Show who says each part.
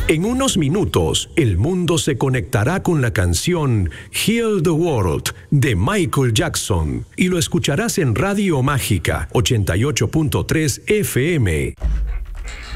Speaker 1: En unos minutos, el mundo se conectará con la canción Heal the World de Michael Jackson y lo escucharás en Radio Mágica 88.3 FM.